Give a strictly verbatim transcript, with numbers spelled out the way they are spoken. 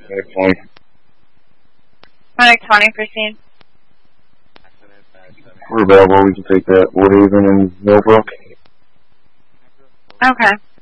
Next twenty. Clinic twenty, proceed. We're available. We can take that. Woodhaven and Millbrook. Okay.